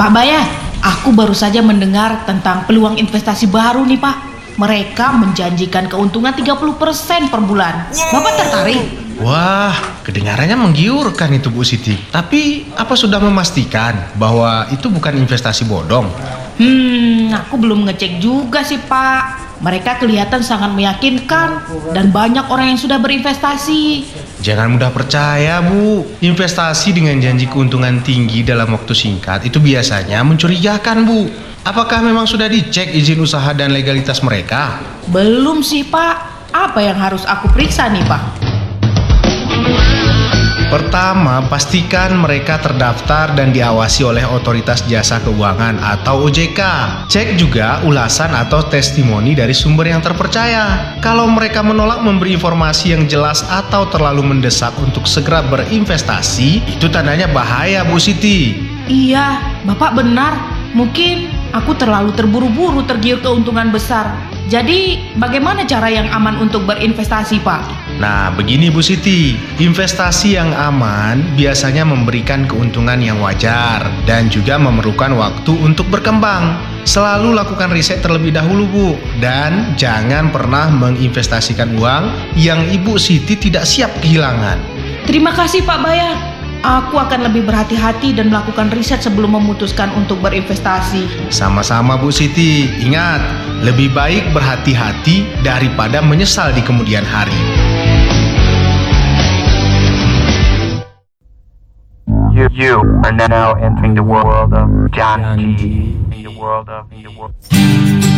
Pak Baya, aku baru saja mendengar tentang peluang investasi baru nih Pak. Mereka menjanjikan keuntungan 30% per bulan. Bapak tertarik? Wah, kedengarannya menggiurkan itu Bu Siti. Tapi apa sudah memastikan bahwa itu bukan investasi bodong? Aku belum ngecek juga sih Pak. Mereka kelihatan sangat meyakinkan dan banyak orang yang sudah berinvestasi. Jangan mudah percaya Bu. Investasi dengan janji keuntungan tinggi dalam waktu singkat itu biasanya mencurigakan Bu. Apakah memang sudah dicek izin usaha dan legalitas mereka? Belum sih Pak. Apa yang harus aku periksa nih Pak? Pertama, pastikan mereka terdaftar dan diawasi oleh Otoritas Jasa Keuangan atau OJK. Cek juga ulasan atau testimoni dari sumber yang terpercaya. Kalau mereka menolak memberi informasi yang jelas atau terlalu mendesak untuk segera berinvestasi, itu tandanya bahaya Bu Siti. Iya, Bapak benar. Mungkin aku terlalu terburu-buru tergiur keuntungan besar. Jadi, bagaimana cara yang aman untuk berinvestasi, Pak? Nah, begini Bu Siti, investasi yang aman biasanya memberikan keuntungan yang wajar dan juga memerlukan waktu untuk berkembang. Selalu lakukan riset terlebih dahulu Bu, dan jangan pernah menginvestasikan uang yang Ibu Siti tidak siap kehilangan. Terima kasih Pak Baya. Aku akan lebih berhati-hati dan melakukan riset sebelum memutuskan untuk berinvestasi. Sama-sama Bu Siti, ingat, lebih baik berhati-hati daripada menyesal di kemudian hari. You are now entering the world of Janji.